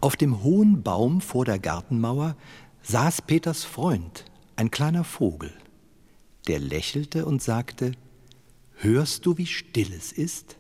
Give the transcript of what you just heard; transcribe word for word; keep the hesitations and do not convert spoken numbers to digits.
Auf dem hohen Baum vor der Gartenmauer saß Peters Freund, ein kleiner Vogel. Der lächelte und sagte: »Hörst du, wie still es ist?«